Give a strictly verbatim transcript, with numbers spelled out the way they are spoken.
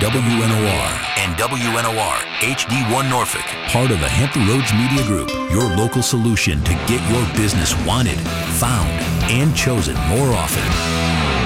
W N O R and W N O R H D one Norfolk. part of the Hampton Roads Media Group, your local solution to get your business wanted, found, and chosen more often.